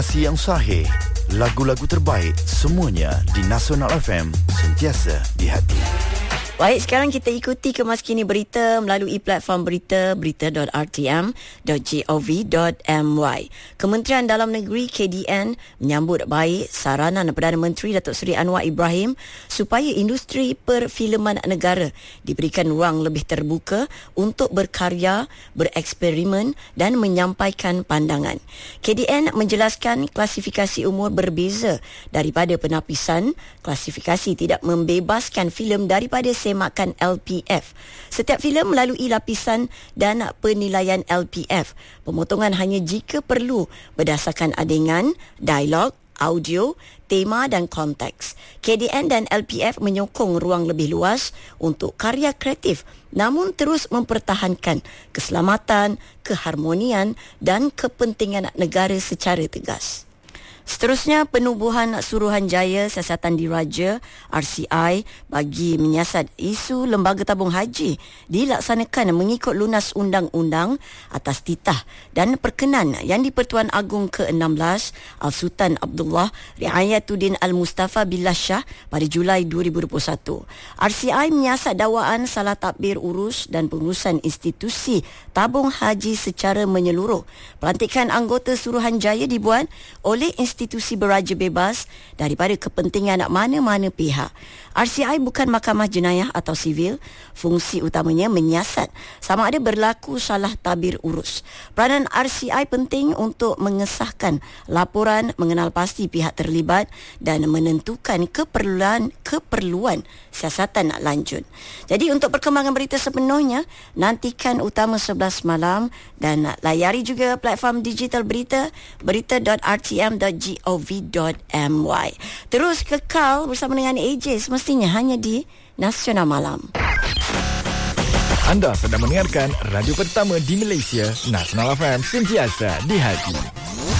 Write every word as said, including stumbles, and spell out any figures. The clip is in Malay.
Yang sahih, lagu-lagu terbaik, semuanya di Nasional F M, sentiasa di hati. Baik, sekarang kita ikuti kemas kini berita melalui platform berita berita dot r t m dot gov dot m y. Kementerian Dalam Negeri K D N menyambut baik saranan Perdana Menteri Datuk Seri Anwar Ibrahim supaya industri perfilman negara diberikan ruang lebih terbuka untuk berkarya, bereksperimen dan menyampaikan pandangan. K D N menjelaskan klasifikasi umur berbeza daripada penapisan. Klasifikasi tidak membebaskan filem daripada semakan L P F. Setiap filem melalui lapisan dan penilaian L P F. Pemotongan hanya jika perlu berdasarkan adegan, dialog, audio, tema dan konteks. K D N dan L P F menyokong ruang lebih luas untuk karya kreatif namun terus mempertahankan keselamatan, keharmonian dan kepentingan negara secara tegas. Seterusnya, penubuhan Suruhanjaya Siasatan Diraja R C I bagi menyiasat isu lembaga tabung haji dilaksanakan mengikut lunas undang-undang atas titah dan perkenan Yang di-Pertuan Agong ke enam belas Al-Sultan Abdullah Riayatuddin Al-Mustafa Billah Shah pada Julai dua ribu dua puluh satu. R C I menyiasat dakwaan salah tadbir urus dan pengurusan institusi tabung haji secara menyeluruh. Pelantikan anggota Suruhanjaya dibuat oleh institusi beraja bebas daripada kepentingan mana-mana pihak. R C I bukan mahkamah jenayah atau sivil. Fungsi utamanya menyiasat sama ada berlaku salah tabir urus. Peranan R C I penting untuk mengesahkan laporan, mengenal pasti pihak terlibat dan menentukan keperluan keperluan siasatan lanjut. Jadi untuk perkembangan berita sepenuhnya, nantikan Utama sebelas malam dan layari juga platform digital berita berita dot r t m dot gov dot m y. Terus kekal bersama dengan A J semestinya hanya di Nasional Malam. Anda sedang mendengarkan radio pertama di Malaysia, Nasional F M, sentiasa di hati.